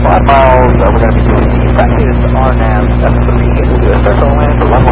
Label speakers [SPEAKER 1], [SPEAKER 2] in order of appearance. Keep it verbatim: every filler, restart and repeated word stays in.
[SPEAKER 1] five miles, uh, we're going to be doing the practice R NAV F three. We'll do a circle land for one